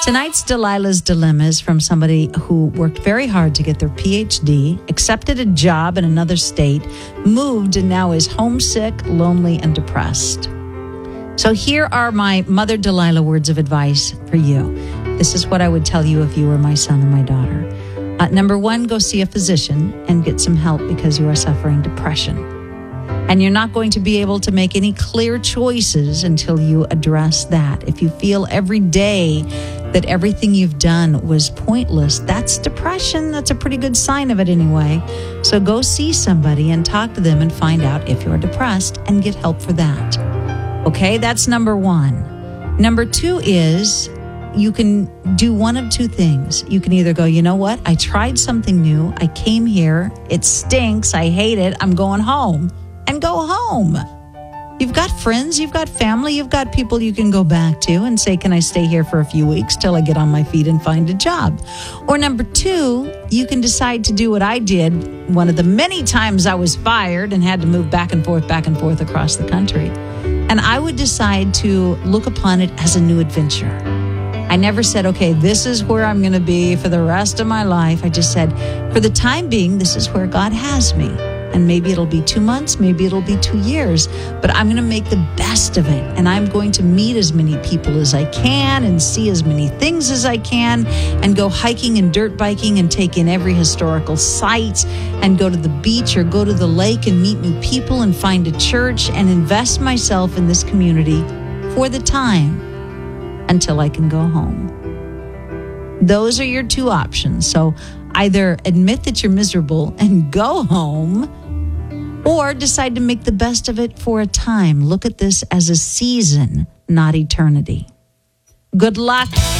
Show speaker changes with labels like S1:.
S1: Tonight's Delilah's Dilemma is from somebody who worked very hard to get their PhD, accepted a job in another state, moved, and now is homesick, lonely, and depressed. So here are my Mother Delilah words of advice for you. This is what I would tell you if you were my son and my daughter. Number one, go see a physician and get some help because you are suffering depression. And you're not going to be able to make any clear choices until you address that. If you feel every day that everything you've done was pointless, that's depression. That's a pretty good sign of it anyway. So go see somebody and talk to them and find out if you're depressed and get help for that. Okay, that's number one. Number two is you can do one of two things. You can either go, you know what? I tried something new. I came here. It stinks. I hate it. I'm going home. And go home. You've got friends, you've got family, you've got people you can go back to and say, can I stay here for a few weeks till I get on my feet and find a job? Or number two, you can decide to do what I did one of the many times I was fired and had to move back and forth across the country. And I would decide to look upon it as a new adventure. I never said, okay, this is where I'm going to be for the rest of my life. I just said, for the time being, this is where God has me. And maybe it'll be 2 months, maybe it'll be 2 years, but I'm going to make the best of it. And I'm going to meet as many people as I can and see as many things as I can and go hiking and dirt biking and take in every historical site and go to the beach or go to the lake and meet new people and find a church and invest myself in this community for the time until I can go home. Those are your two options. So either admit that you're miserable and go home, or decide to make the best of it for a time. Look at this as a season, not eternity. Good luck.